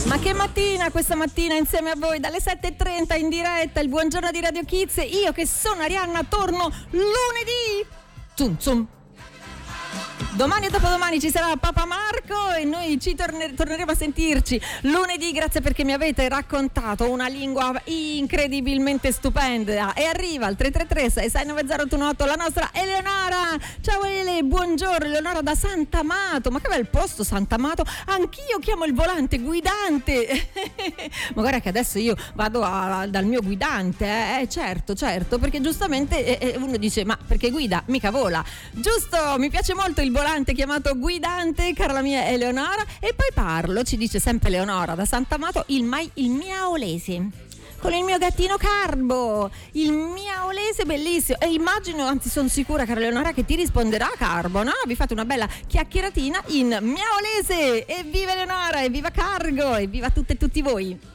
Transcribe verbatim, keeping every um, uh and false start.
Ma che mattina, questa mattina insieme a voi dalle sette e trenta in diretta il buongiorno di Radio Kids. Io che sono Arianna torno lunedì. Zum zum. Domani e dopodomani ci sarà Papa Marco e noi ci torner- torneremo a sentirci lunedì. Grazie perché mi avete raccontato una lingua incredibilmente stupenda. E arriva al tre tre tre sei sei nove zero otto otto la nostra Eleonora. Ciao Ele, buongiorno. Eleonora da Sant'Amato. Ma che bel posto Sant'Amato. Anch'io chiamo il volante guidante. Ma guarda che adesso io vado a, dal mio guidante, eh? eh certo, certo, perché giustamente eh, uno dice ma perché guida, mica vola. Giusto, mi piace molto il volante chiamato guidante, cara la mia Eleonora. E poi parlo, ci dice sempre Eleonora da Sant'Amato, il, mai, il miaolese con il mio gattino Carbo, il miaolese bellissimo. E immagino, anzi sono sicura, cara Eleonora, che ti risponderà Carbo, no? Vi fate una bella chiacchieratina in miaolese. Evviva Eleonora, evviva Cargo, evviva tutte e tutti voi.